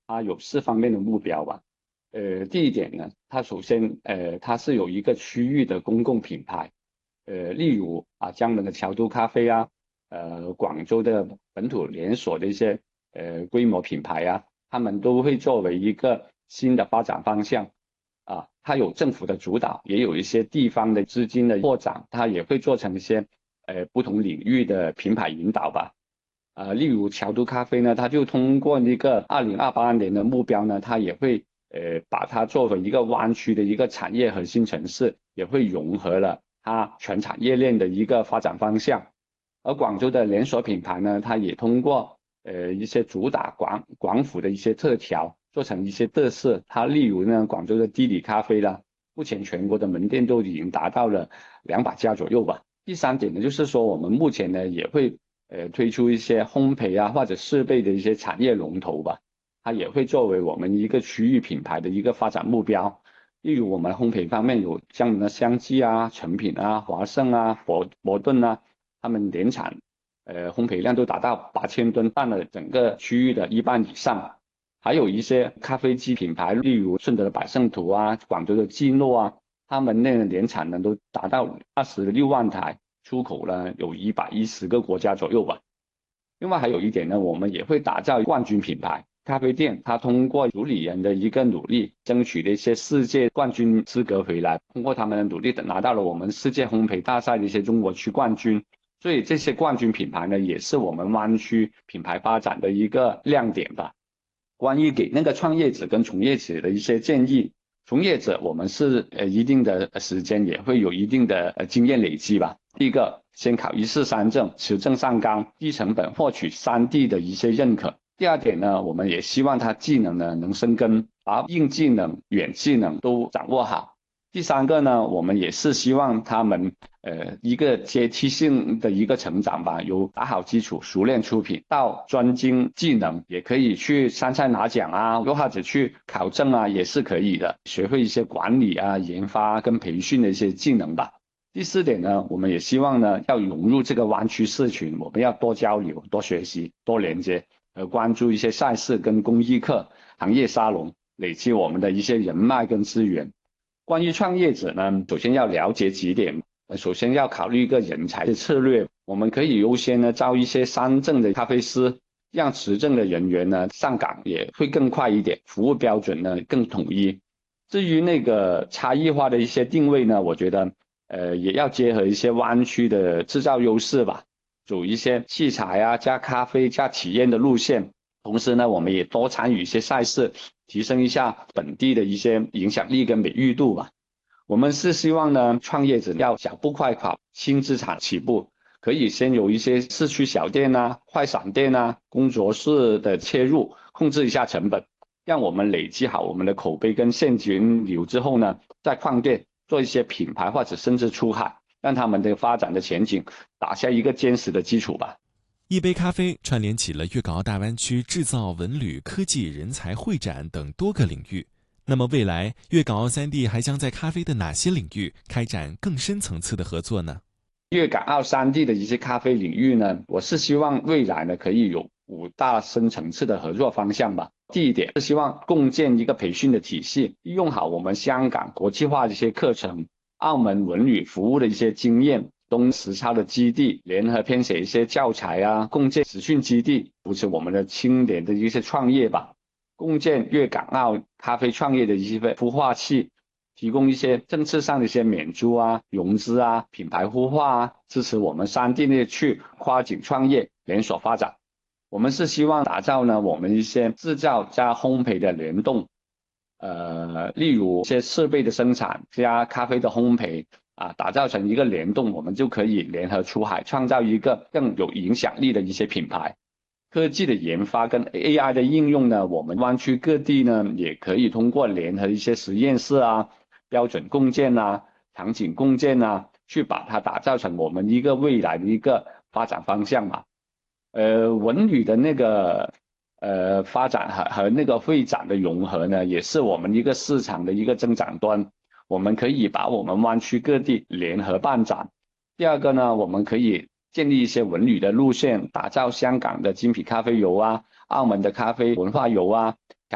它有4方面的目标吧。第一点呢，它首先它是有一个区域的公共品牌，例如江门的桥都咖啡啊，广州的本土连锁的一些规模品牌啊，他们都会作为一个新的发展方向。它有政府的主导，也有一些地方的资金的扩展，它也会做成一些不同领域的品牌引导吧。例如桥都咖啡呢，它就通过一个2028年的目标呢，它也会把它作为一个湾区的一个产业核心城市，也会融合了它全产业链的一个发展方向。而广州的连锁品牌呢，它也通过一些主打广府的一些特调，做成一些特色。它例如呢，广州的地理咖啡啦，目前全国的门店都已经达到了200家左右吧。第三点呢，就是说我们目前呢也会推出一些烘焙啊或者设备的一些产业龙头吧，它也会作为我们一个区域品牌的一个发展目标。例如我们烘焙方面有像我们的香记啊、成品啊、华盛啊、伯顿啊，他们年产烘焙量都达到8000吨，占了整个区域的一半以上。还有一些咖啡机品牌，例如顺德的百胜图啊、广州的基诺啊，他们那个年产能都达到26万台，出口呢有110个国家左右吧。另外还有一点呢，我们也会打造冠军品牌咖啡店，它通过主理人的一个努力，争取了一些世界冠军资格回来，通过他们的努力拿到了我们世界烘焙大赛的一些中国区冠军。所以这些冠军品牌呢，也是我们湾区品牌发展的一个亮点吧。关于给那个创业者跟从业者的一些建议，从业者我们是一定的时间也会有一定的经验累积吧。第一个，先考143证，持证上岗，低成本获取3D的一些认可。第二点呢，我们也希望他技能呢能生根，把硬技能、软技能都掌握好。第三个呢，我们也是希望他们一个阶梯性的一个成长吧，由打好基础、熟练出品到专精技能，也可以去参赛拿奖啊，又或者去考证啊，也是可以的，学会一些管理啊、研发跟培训的一些技能吧。第四点呢，我们也希望呢要融入这个湾区社群，我们要多交流、多学习、多连接，关注一些赛事跟公益课、行业沙龙，累积我们的一些人脉跟资源。关于创业者呢，首先要了解几点。首先要考虑一个人才的策略，我们可以优先呢招一些3证的咖啡师，让持证的人员呢上岗也会更快一点，服务标准呢更统一。至于那个差异化的一些定位呢，我觉得也要结合一些湾区的制造优势吧，走一些器材啊加咖啡加体验的路线。同时呢，我们也多参与一些赛事，提升一下本地的一些影响力跟美誉度吧。我们是希望呢，创业者要小步快跑，轻资产起步，可以先有一些市区小店啊、快闪店啊、工作室的切入，控制一下成本，让我们累积好我们的口碑跟现金流之后呢，再创店做一些品牌或者甚至出海，让他们的发展的前景打下一个坚实的基础吧。 一杯咖啡串联起了粤港澳大湾区制造、文旅、科技、人才会展等多个领域。那么未来粤港澳3地还将在咖啡的哪些领域开展更深层次的合作呢？ 粤港澳3地的一些咖啡领域呢，我是希望未来呢可以有5大深层次的合作方向吧。第一点是希望共建一个培训的体系，利用好我们香港国际化的一些课程、澳门文旅服务的一些经验、东实操的基地，联合编写一些教材啊，共建实训基地，扶持我们的青年的一些创业吧。共建粤港澳咖啡创业的一些孵化器，提供一些政策上的一些免租啊、融资啊、品牌孵化啊，支持我们3地内去跨境创业、连锁发展。我们是希望打造呢，我们一些制造加烘焙的联动，例如一些设备的生产加咖啡的烘焙打造成一个联动，我们就可以联合出海，创造一个更有影响力的一些品牌。科技的研发跟 AI 的应用呢，我们湾区各地呢也可以通过联合一些实验室啊、标准共建啊、场景共建啊，去把它打造成我们一个未来的一个发展方向嘛。文旅的那个发展和那个会展的融合呢，也是我们一个市场的一个增长端。我们可以把我们湾区各地联合办展。第二个呢，我们可以建立一些文旅的路线，打造香港的精品咖啡游啊、澳门的咖啡文化游啊，